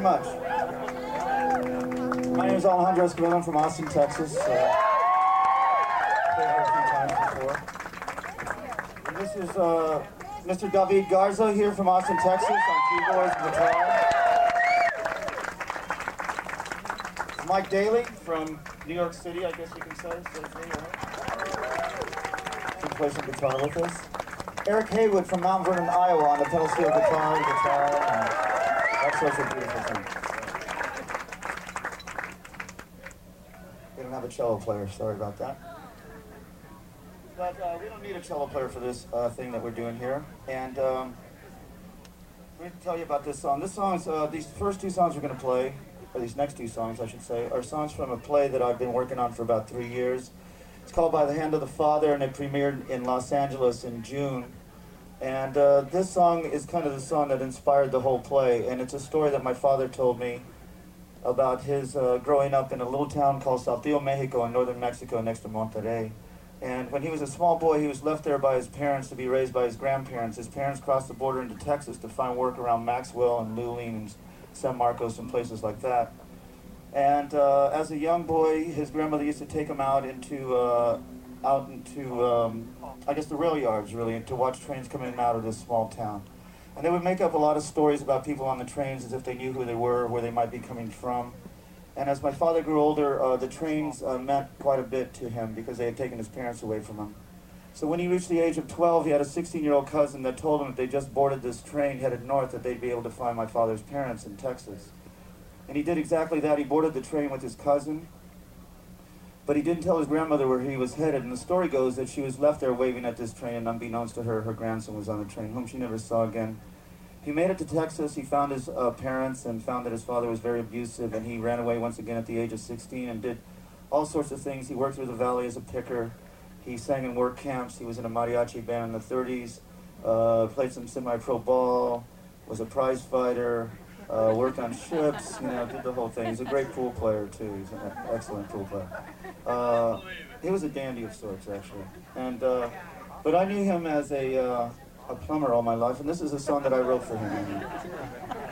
much. My name is Alejandro Escobar. I'm from Austin, Texas. Played here a few times before. And this is Mr. David Garza here from Austin, Texas on keyboards and guitar. Mike Daly from New York City, I guess you can say safely, right? He plays some guitar with us. Eric Haywood from Mount Vernon, Iowa on the pedal steel guitar, and that sorts of beautiful things. We don't have a cello player, sorry about that. But we don't need a cello player for this thing that we're doing here. And I'm going to tell you about this song. This song is, these first two songs we're going to play, or these next two songs I should say, are songs from a play that I've been working on for about 3 years. It's called By the Hand of the Father, and it premiered in Los Angeles in June. And this song is kind of the song that inspired the whole play, and it's a story that my father told me about his growing up in a little town called Saltillo, Mexico in northern Mexico next to Monterrey. And when he was a small boy, he was left there by his parents to be raised by his grandparents. His parents crossed the border into Texas to find work around Maxwell and Luling and San Marcos and places like that. And as a young boy, his grandmother used to take him out into I guess the rail yards, really, to watch trains coming in and out of this small town. And they would make up a lot of stories about people on the trains as if they knew who they were, where they might be coming from. And as my father grew older, the trains meant quite a bit to him because they had taken his parents away from him. So when he reached the age of 12, he had a 16-year-old cousin that told him if they just boarded this train headed north that they'd be able to find my father's parents in Texas. And he did exactly that. He boarded the train with his cousin, but he didn't tell his grandmother where he was headed. And the story goes that she was left there waving at this train, and unbeknownst to her, her grandson was on the train, whom she never saw again. He made it to Texas. He found his parents and found that his father was very abusive, and he ran away once again at the age of 16 and did all sorts of things. He worked through the valley as a picker. He sang in work camps. He was in a mariachi band in the 30s, played some semi-pro ball, was a prize fighter, worked on ships, did the whole thing. He's a great pool player, too. He's an excellent pool player. He was a dandy of sorts, actually. And but I knew him as a plumber all my life, and this is a song that I wrote for him.